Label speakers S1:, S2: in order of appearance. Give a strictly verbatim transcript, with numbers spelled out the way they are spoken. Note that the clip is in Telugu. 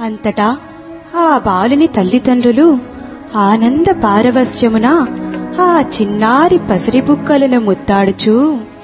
S1: అంతటా ఆ బాలుని తల్లిదండ్రులు ఆనంద పారవస్యమున ఆ చిన్నారి పసిరిబుక్కలను ముద్దాడుచూ